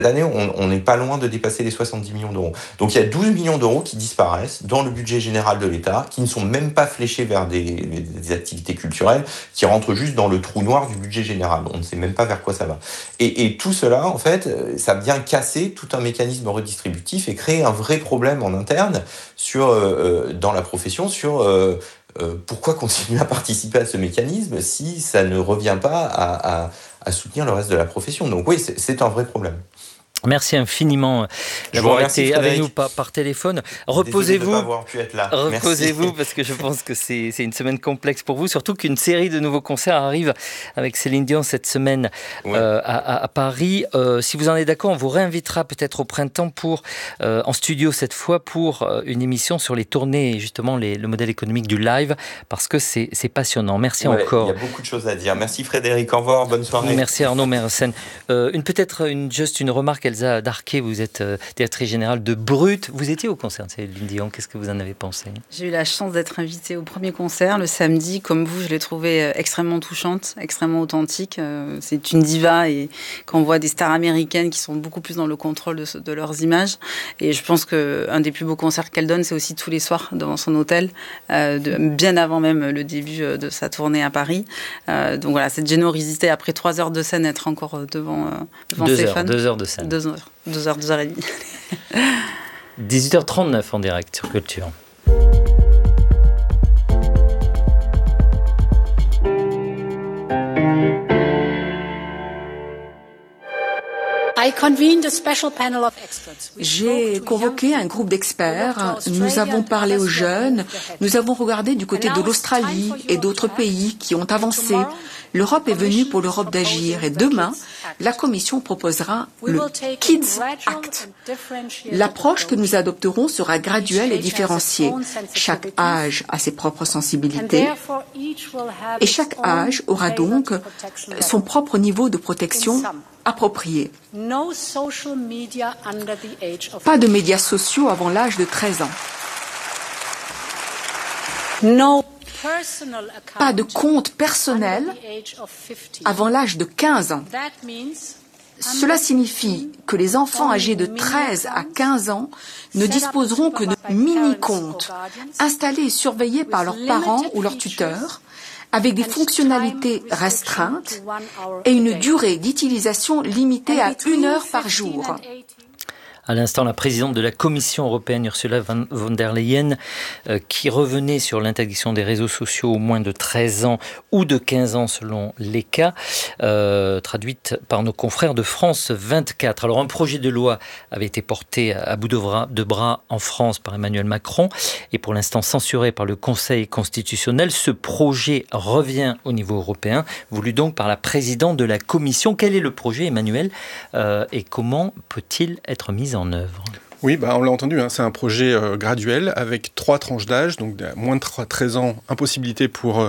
années, on n'est pas loin de dépasser les 70 millions d'euros. Donc il y a 12 millions d'euros qui disparaissent dans le budget général de l'État, qui ne sont même pas fléchés vers des activités culturelles, qui rentrent juste dans le trou noir du budget général. On ne sait même pas vers quoi ça va. Et tout cela, en fait, ça vient casser tout un mécanisme redistributif et créer un vrai problème en interne dans la profession sur pourquoi continuer à participer à ce mécanisme si ça ne revient pas à soutenir le reste de la profession. Donc oui, c'est un vrai problème. Merci infiniment d'avoir été avec nous par téléphone. Reposez-vous. De pas avoir pu être là. Reposez-vous parce que je pense que c'est une semaine complexe pour vous, surtout qu'une série de nouveaux concerts arrive avec Céline Dion cette semaine à Paris. Si vous en êtes d'accord, on vous réinvitera peut-être au printemps en studio cette fois pour une émission sur les tournées et justement le modèle économique du live parce que c'est passionnant. Merci encore. Il y a beaucoup de choses à dire. Merci Frédéric. Au revoir. Bonne soirée. Merci Arnaud Mersenne. Juste une remarque. Elsa Darquet, vous êtes directrice générale de Brut. Vous étiez au concert de Céline Dion. Qu'est-ce que vous en avez pensé ? J'ai eu la chance d'être invitée au premier concert le samedi. Comme vous, je l'ai trouvée extrêmement touchante, extrêmement authentique. C'est une diva et quand on voit des stars américaines qui sont beaucoup plus dans le contrôle de leurs images. Et je pense qu'un des plus beaux concerts qu'elle donne, c'est aussi tous les soirs devant son hôtel, bien avant même le début de sa tournée à Paris. Donc voilà, cette générosité après 3 heures de scène, être encore devant ses fans. 2 heures de scène. 2 heures et demie. 18h39 en direct sur Culture. J'ai convoqué un groupe d'experts, nous avons parlé aux jeunes, nous avons regardé du côté de l'Australie et d'autres pays qui ont avancé. L'Europe est venue pour l'Europe d'agir et demain, la Commission proposera le Kids Act. L'approche que nous adopterons sera graduelle et différenciée. Chaque âge a ses propres sensibilités et chaque âge aura donc son propre niveau de protection approprié. Pas de médias sociaux avant l'âge de 13 ans. Pas de compte personnel avant l'âge de 15 ans. Cela signifie que les enfants âgés de 13 à 15 ans ne disposeront que de mini-comptes installés et surveillés par leurs parents ou leurs tuteurs, avec des fonctionnalités restreintes et une durée d'utilisation limitée à 1 heure par jour. À l'instant, la présidente de la Commission européenne, Ursula von der Leyen, qui revenait sur l'interdiction des réseaux sociaux aux moins de 13 ans ou de 15 ans selon les cas, traduite par nos confrères de France 24. Alors, un projet de loi avait été porté à bout de bras en France par Emmanuel Macron et pour l'instant censuré par le Conseil constitutionnel. Ce projet revient au niveau européen, voulu donc par la présidente de la Commission. Quel est le projet, Emmanuel, et comment peut-il être mis en œuvre ? Oui, on l'a entendu, c'est un projet graduel avec 3 tranches d'âge, donc moins de 13 ans, impossibilité pour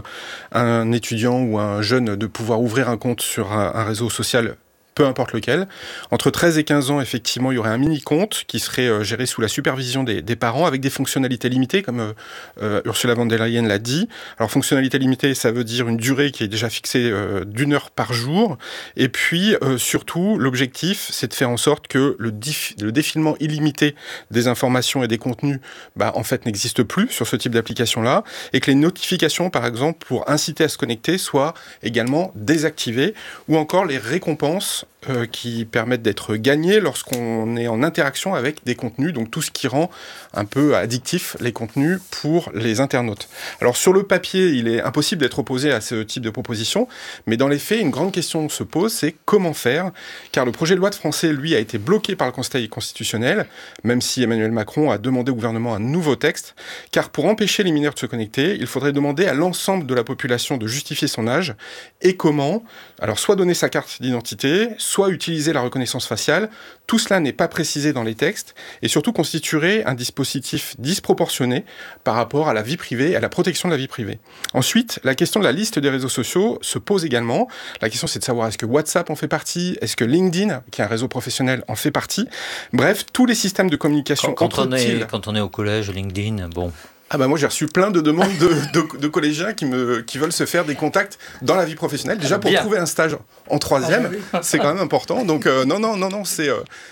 un étudiant ou un jeune de pouvoir ouvrir un compte sur un réseau social, peu importe lequel. Entre 13 et 15 ans, effectivement, il y aurait un mini-compte qui serait géré sous la supervision des parents avec des fonctionnalités limitées, comme Ursula von der Leyen l'a dit. Alors, fonctionnalité limitée, ça veut dire une durée qui est déjà fixée d'1 heure par jour. Et puis, surtout, l'objectif, c'est de faire en sorte que le défilement illimité des informations et des contenus, en fait, n'existe plus sur ce type d'application-là, et que les notifications, par exemple, pour inciter à se connecter, soient également désactivées, ou encore les récompenses qui permettent d'être gagnés lorsqu'on est en interaction avec des contenus, donc tout ce qui rend un peu addictif les contenus pour les internautes. Alors sur le papier, il est impossible d'être opposé à ce type de proposition, mais dans les faits, une grande question se pose, c'est comment faire, car le projet de loi de français, lui, a été bloqué par le Conseil constitutionnel, même si Emmanuel Macron a demandé au gouvernement un nouveau texte, car pour empêcher les mineurs de se connecter, il faudrait demander à l'ensemble de la population de justifier son âge, et comment ? Alors soit donner sa carte d'identité, soit utiliser la reconnaissance faciale. Tout cela n'est pas précisé dans les textes et surtout constituerait un dispositif disproportionné par rapport à la vie privée, à la protection de la vie privée. Ensuite, la question de la liste des réseaux sociaux se pose également. La question, c'est de savoir est-ce que WhatsApp en fait partie, est-ce que LinkedIn, qui est un réseau professionnel, en fait partie. Bref, tous les systèmes de communication quand on est au collège, LinkedIn, bon... Ah bah moi j'ai reçu plein de demandes de collégiens qui veulent se faire des contacts dans la vie professionnelle, déjà pour trouver un stage en troisième, c'est quand même important. Donc non,